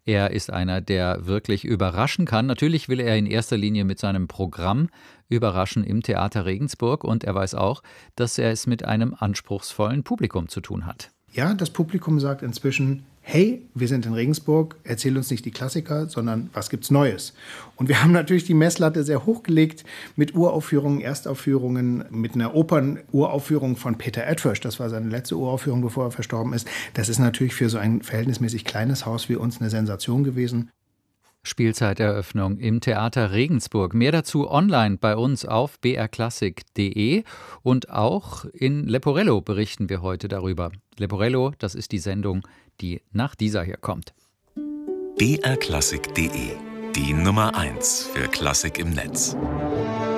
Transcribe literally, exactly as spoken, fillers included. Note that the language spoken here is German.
Er ist einer, der wirklich überraschen kann. Natürlich will er in erster Linie mit seinem Programm überraschen im Theater Regensburg und er weiß auch, dass er es mit einem anspruchsvollen Publikum zu tun hat. Ja, das Publikum sagt inzwischen: Hey, wir sind in Regensburg, erzähl uns nicht die Klassiker, sondern was gibt's Neues? Und wir haben natürlich die Messlatte sehr hochgelegt mit Uraufführungen, Erstaufführungen, mit einer Opernuraufführung von Peter Edfirsch. Das war seine letzte Uraufführung, bevor er verstorben ist. Das ist natürlich für so ein verhältnismäßig kleines Haus wie uns eine Sensation gewesen. Spielzeiteröffnung im Theater Regensburg. Mehr dazu online bei uns auf b r klassik punkt d e und auch in Leporello berichten wir heute darüber. Leporello, das ist die Sendung, die nach dieser hier kommt. b r klassik punkt d e, die Nummer eins für Klassik im Netz.